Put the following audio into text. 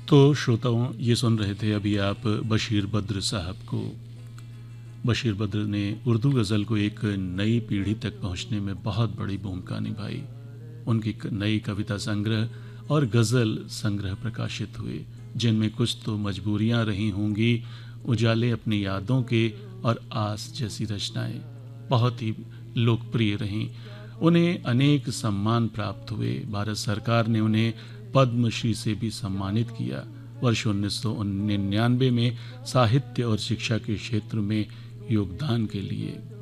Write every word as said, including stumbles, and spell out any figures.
तो श्रोताओं, ये सुन रहे थे अभी आप बशीर बद्र साहब को। बशीर बद्र ने उर्दू गज़ल को एक नई पीढ़ी तक पहुंचने में बहुत बड़ी भूमिका निभाई। उनकी नई कविता संग्रह और गज़ल संग्रह प्रकाशित हुए, जिनमें कुछ तो मजबूरियां रही होंगी, उजाले अपनी यादों के और आस जैसी रचनाएं बहुत ही लोकप्रिय रहीं। उन्हें अनेक सम्मान प्राप्त हुए। भारत सरकार ने उन्हें पद्मश्री से भी सम्मानित किया। वर्ष उन्नीस सौ निन्यानवे में साहित्य और शिक्षा के क्षेत्र में योगदान के लिए